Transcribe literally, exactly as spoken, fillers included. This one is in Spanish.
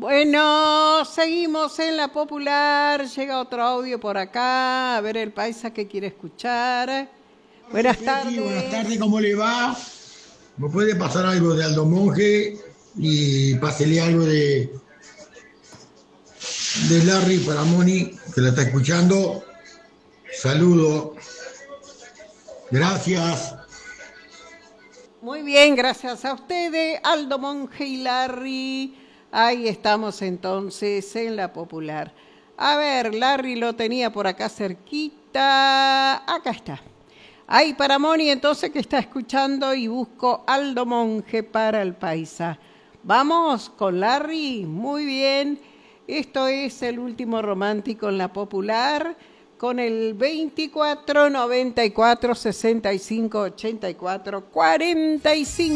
Bueno, seguimos en la popular. Llega otro audio por acá. A ver el paisa que quiere escuchar. Buenas tardes. Buenas tardes, ¿cómo le va? ¿Me puede pasar algo de Aldo Monge? Y pásele algo de, de Larry para Moni, que la está escuchando. Saludo. Gracias. Muy bien, gracias a ustedes, Aldo Monge y Larry. Ahí estamos entonces en la popular. A ver, Larry lo tenía por acá cerquita. Acá está. Ahí para Moni entonces que está escuchando y busco Aldo Monge para el paisa. Vamos con Larry. Muy bien. Esto es el último romántico en la popular. Con el veinticuatro noventa y cuatro sesenta y cinco ochenta y cuatro cuarenta y cinco.